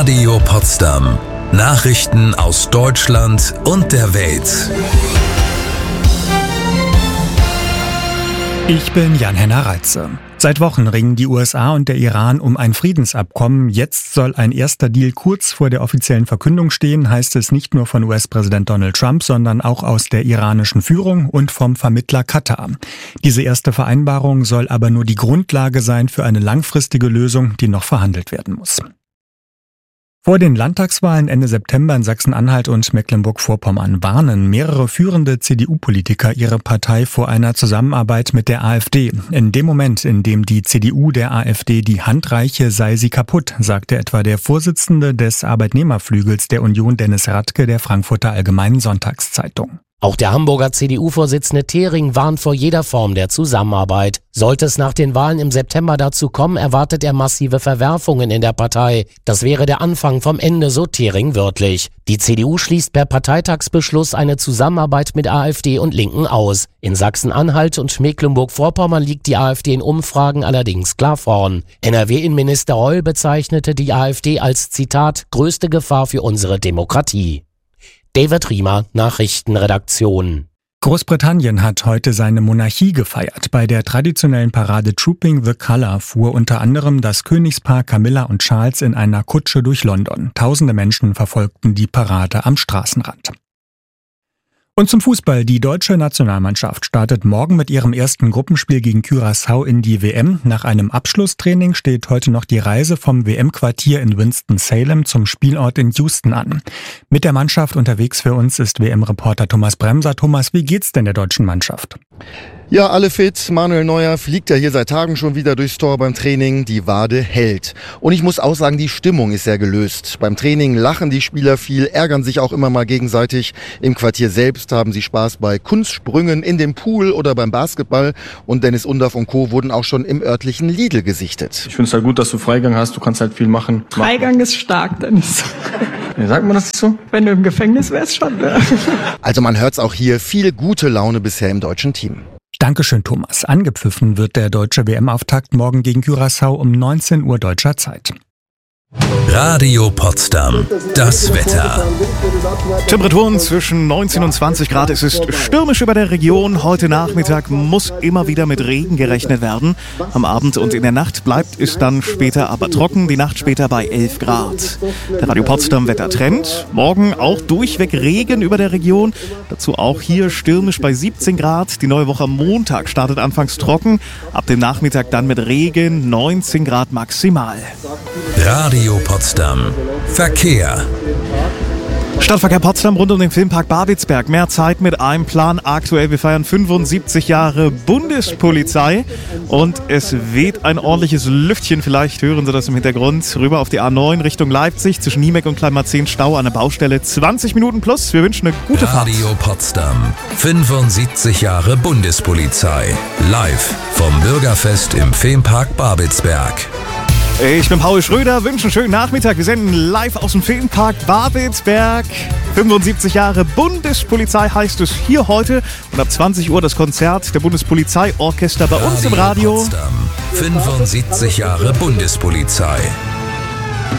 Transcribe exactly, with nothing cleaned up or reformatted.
Radio Potsdam. Nachrichten aus Deutschland und der Welt. Ich bin Jan-Henner Reitze. Seit Wochen ringen die U S A und der Iran um ein Friedensabkommen. Jetzt soll ein erster Deal kurz vor der offiziellen Verkündung stehen, heißt es nicht nur von U S-Präsident Donald Trump, sondern auch aus der iranischen Führung und vom Vermittler Katar. Diese erste Vereinbarung soll aber nur die Grundlage sein für eine langfristige Lösung, die noch verhandelt werden muss. Vor den Landtagswahlen Ende September in Sachsen-Anhalt und Mecklenburg-Vorpommern warnen mehrere führende C D U-Politiker ihre Partei vor einer Zusammenarbeit mit der AfD. In dem Moment, in dem die C D U der AfD die Hand reiche, sei sie kaputt, sagte etwa der Vorsitzende des Arbeitnehmerflügels der Union, Dennis Radke, der Frankfurter Allgemeinen Sonntagszeitung. Auch der Hamburger C D U-Vorsitzende Thering warnt vor jeder Form der Zusammenarbeit. Sollte es nach den Wahlen im September dazu kommen, erwartet er massive Verwerfungen in der Partei. Das wäre der Anfang vom Ende, so Thering wörtlich. Die C D U schließt per Parteitagsbeschluss eine Zusammenarbeit mit AfD und Linken aus. In Sachsen-Anhalt und Mecklenburg-Vorpommern liegt die AfD in Umfragen allerdings klar vorn. N R W-Innenminister Reul bezeichnete die AfD als, Zitat, größte Gefahr für unsere Demokratie. David Riemer, Nachrichtenredaktion. Großbritannien hat heute seine Monarchie gefeiert. Bei der traditionellen Parade Trooping the Colour fuhr unter anderem das Königspaar Camilla und Charles in einer Kutsche durch London. Tausende Menschen verfolgten die Parade am Straßenrand. Und zum Fußball. Die deutsche Nationalmannschaft startet morgen mit ihrem ersten Gruppenspiel gegen Curaçao in die W M. Nach einem Abschlusstraining steht heute noch die Reise vom W M-Quartier in Winston-Salem zum Spielort in Houston an. Mit der Mannschaft unterwegs für uns ist W M-Reporter Thomas Bremser. Thomas, wie geht's denn der deutschen Mannschaft? Ja, alle fit. Manuel Neuer fliegt ja hier seit Tagen schon wieder durchs Tor beim Training. Die Wade hält. Und ich muss auch sagen, die Stimmung ist sehr gelöst. Beim Training lachen die Spieler viel, ärgern sich auch immer mal gegenseitig. Im Quartier selbst haben sie Spaß bei Kunstsprüngen in dem Pool oder beim Basketball. Und Dennis Undaff und Co. wurden auch schon im örtlichen Lidl gesichtet. Ich finde es halt gut, dass du Freigang hast. Du kannst halt viel machen. Freigang ist stark, Dennis. Ja, sagt man das nicht so? Wenn du im Gefängnis wärst, schon. Ja. Also man hört's auch hier. Viel gute Laune bisher im deutschen Team. Dankeschön, Thomas. Angepfiffen wird der deutsche W M-Auftakt morgen gegen Curaçao um neunzehn Uhr deutscher Zeit. Radio Potsdam. Das Wetter. Temperaturen zwischen neunzehn und zwanzig Grad. Es ist stürmisch über der Region. Heute Nachmittag muss immer wieder mit Regen gerechnet werden. Am Abend und in der Nacht bleibt es dann später aber trocken. Die Nacht später bei elf Grad. Der Radio Potsdam Wettertrend. Morgen auch durchweg Regen über der Region. Dazu auch hier stürmisch bei siebzehn Grad. Die neue Woche am Montag startet anfangs trocken. Ab dem Nachmittag dann mit Regen. neunzehn Grad maximal. Radio Potsdam. Verkehr. Stadtverkehr Potsdam rund um den Filmpark Babelsberg. Mehr Zeit mit einem Plan aktuell. Wir feiern fünfundsiebzig Jahre Bundespolizei und es weht ein ordentliches Lüftchen. Vielleicht hören Sie das im Hintergrund. Rüber auf die A neun Richtung Leipzig zwischen Niemeck und Kleinmarzehn Stau an der Baustelle. zwanzig Minuten plus. Wir wünschen eine gute Fahrt. Radio Potsdam. fünfundsiebzig Jahre Bundespolizei. Live vom Bürgerfest im Filmpark Babelsberg. Ich bin Paul Schröder, wünsche einen schönen Nachmittag. Wir senden live aus dem Filmpark Babelsberg. fünfundsiebzig Jahre Bundespolizei heißt es hier heute. Und ab zwanzig Uhr das Konzert der Bundespolizeiorchester bei uns im Radio. Potsdam. fünfundsiebzig Jahre Bundespolizei.